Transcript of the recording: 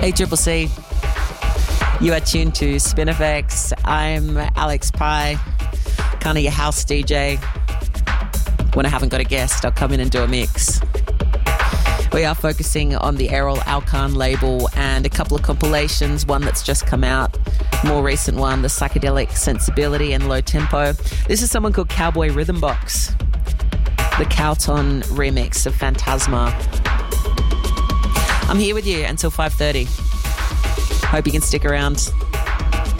Hey, Triple C. You are tuned to Spinifex. I'm Alex Pye, kind of your house DJ. When I haven't got a guest, I'll come in and do a mix. We are focusing on the Errol Alkan label and a couple of compilations, one that's just come out, more recent one, the Psychedelic Sensibility and Low Tempo. This is someone called Cowboy Rhythm Box, the Cowton remix of Phantasma. I'm here with you until 5:30. Hope you can stick around.